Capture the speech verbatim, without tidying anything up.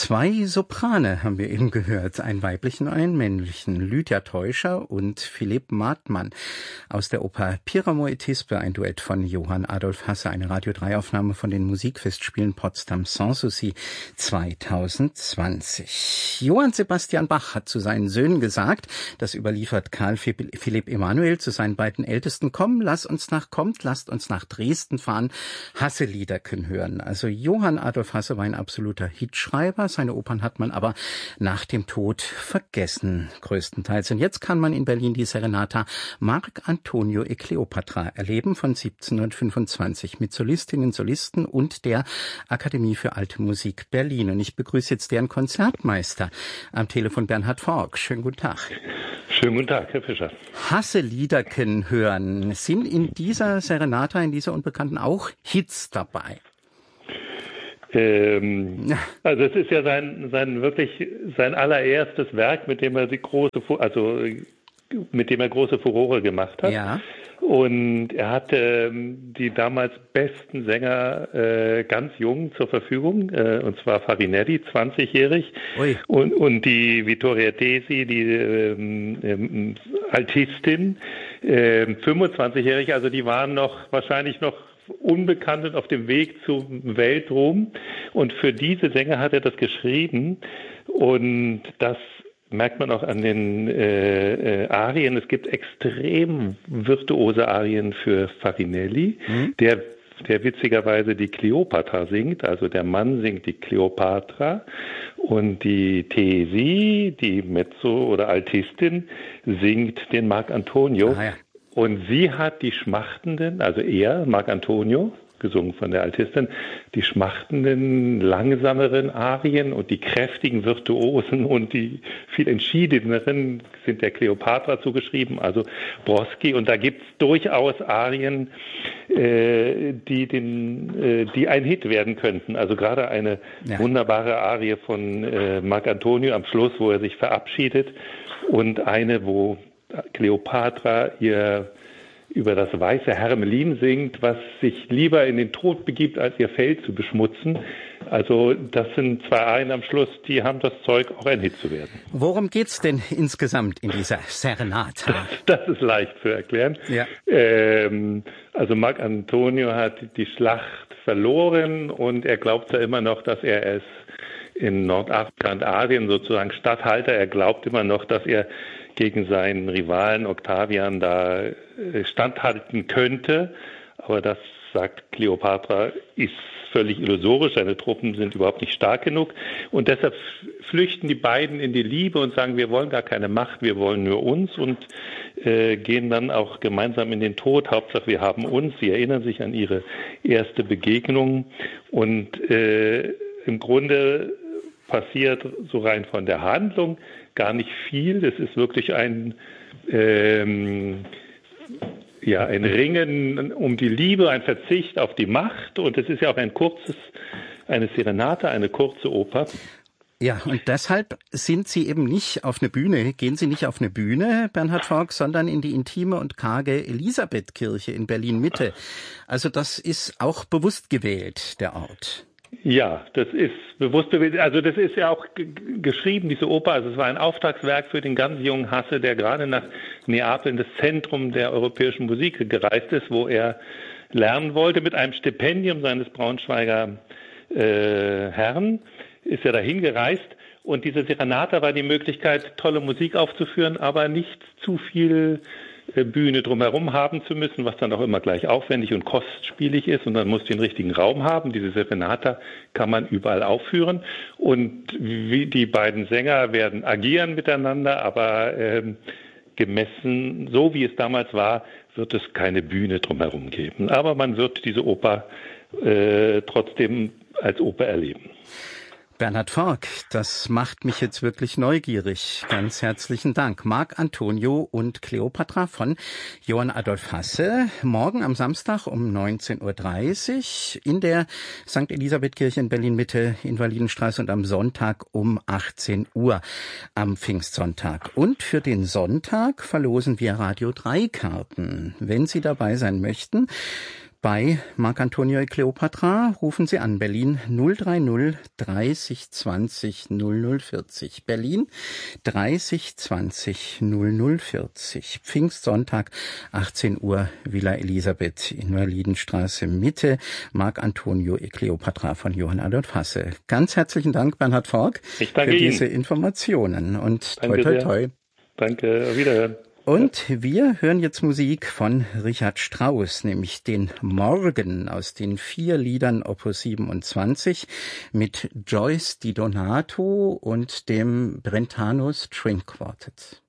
Zwei Soprane haben wir eben gehört, einen weiblichen und einen männlichen, Lydia Teuscher und Philipp Martmann aus der Oper Piramo et Thisbe, ein Duett von Johann Adolf Hasse, eine Radio drei Aufnahme von den Musikfestspielen Potsdam Sanssouci zweitausendzwanzig. Johann Sebastian Bach hat zu seinen Söhnen gesagt, das überliefert Karl Philipp Emanuel zu seinen beiden Ältesten: Komm, lass uns nach, kommt, lasst uns nach Dresden fahren, Hasse-Lieder können hören. Also Johann Adolf Hasse war ein absoluter Hitschreiber. Seine Opern hat man aber nach dem Tod vergessen, größtenteils. Und jetzt kann man in Berlin die Serenata Marc Antonio e Cleopatra erleben von siebzehnhundertfünfundzwanzig mit Solistinnen, Solisten und der Akademie für Alte Musik Berlin. Und ich begrüße jetzt deren Konzertmeister am Telefon, Bernhard Fork. Schönen guten Tag. Schönen guten Tag, Herr Fischer. Hasse-Lieder können hören. Sind in dieser Serenata, in dieser Unbekannten, auch Hits dabei? Ähm, also es ist ja sein, sein wirklich sein allererstes Werk, mit dem er die große, also mit dem er große Furore gemacht hat. Ja. Und er hatte ähm, die damals besten Sänger äh, ganz jung zur Verfügung, äh, und zwar Farinelli, zwanzigjährig, und, und die Vittoria Tesi, die ähm, ähm, Altistin, äh, fünfundzwanzigjährig, also die waren noch wahrscheinlich noch unbekannt und auf dem Weg zum Weltruhm. Und für diese Sänger hat er das geschrieben. Und das merkt man auch an den äh, äh, Arien. Es gibt extrem virtuose Arien für Farinelli, mhm. der, der witzigerweise die Kleopatra singt. Also der Mann singt die Kleopatra und die Tesi, die Mezzo oder Altistin, singt den Marc Antonio. Ah, ja. Und sie hat die schmachtenden, also er, Marc Antonio, gesungen von der Altistin, die schmachtenden, langsameren Arien und die kräftigen Virtuosen und die viel entschiedeneren sind der Kleopatra zugeschrieben, also Broski. Und da gibt's durchaus Arien, äh, die, den, äh, die ein Hit werden könnten. Also gerade eine ja. wunderbare Arie von äh, Marc Antonio am Schluss, wo er sich verabschiedet, und eine, wo Kleopatra ihr über das weiße Hermelin singt, was sich lieber in den Tod begibt, als ihr Fell zu beschmutzen. Also das sind zwei Arien am Schluss, die haben das Zeug, auch ein Hit zu werden. Worum geht's denn insgesamt in dieser Serenata? Das, das ist leicht zu erklären. Ja. Ähm, also Marc Antonio hat die Schlacht verloren und er glaubt ja immer noch, dass er es in Nordafrika und Asien sozusagen Statthalter. Er glaubt immer noch, dass er gegen seinen Rivalen Octavian da standhalten könnte. Aber das, sagt Kleopatra, ist völlig illusorisch. Seine Truppen sind überhaupt nicht stark genug. Und deshalb flüchten die beiden in die Liebe und sagen, wir wollen gar keine Macht, wir wollen nur uns, und äh, gehen dann auch gemeinsam in den Tod. Hauptsache, wir haben uns. Sie erinnern sich an ihre erste Begegnung. Und äh, im Grunde passiert so rein von der Handlung gar nicht viel. Das ist wirklich ein, ähm, ja, ein Ringen um die Liebe, ein Verzicht auf die Macht. Und es ist ja auch ein kurzes, eine Serenata, eine kurze Oper. Ja, und deshalb sind Sie eben nicht auf eine Bühne, gehen Sie nicht auf eine Bühne, Bernhard Fork, sondern in die intime und karge Elisabethkirche in Berlin-Mitte. Also das ist auch bewusst gewählt, der Ort. Ja, das ist bewusst, also das ist ja auch g- geschrieben, diese Oper, also es war ein Auftragswerk für den ganz jungen Hasse, der gerade nach Neapel in das Zentrum der europäischen Musik gereist ist, wo er lernen wollte. Mit einem Stipendium seines Braunschweiger äh, Herrn ist er dahin gereist, und diese Serenata war die Möglichkeit, tolle Musik aufzuführen, aber nicht zu viel Bühne drumherum haben zu müssen, was dann auch immer gleich aufwendig und kostspielig ist, und dann muss den richtigen Raum haben. Diese Serenata kann man überall aufführen, und wie die beiden Sänger werden agieren miteinander, aber ähm, gemessen, so wie es damals war, wird es keine Bühne drumherum geben. Aber man wird diese Oper äh, trotzdem als Oper erleben. Bernhard Fork, das macht mich jetzt wirklich neugierig. Ganz herzlichen Dank. Marc Antonio und Kleopatra von Johann Adolf Hasse. Morgen am Samstag um neunzehn Uhr dreißig in der Sankt Elisabeth-Kirche in Berlin-Mitte, Invalidenstraße, und am Sonntag um achtzehn Uhr am Pfingstsonntag. Und für den Sonntag verlosen wir Radio drei Karten. Wenn Sie dabei sein möchten, bei Marc Antonio e Cleopatra. Rufen Sie an, Berlin null drei null dreißig zwanzig null null vierzig. Berlin dreißig zwanzig null null vierzig. Pfingstsonntag, achtzehn Uhr, Villa Elisabeth, Invalidenstraße Mitte. Marc Antonio e Cleopatra von Johann Adolf Hasse. Ganz herzlichen Dank, Bernhard Fork, ich danke für Ihnen. diese Informationen. Und toi, danke toi, sehr. toi. Danke, auf Wiederhören. Und wir hören jetzt Musik von Richard Strauss, nämlich den Morgen aus den vier Liedern Opus siebenundzwanzig mit Joyce Di Donato und dem Brentano String Quartet.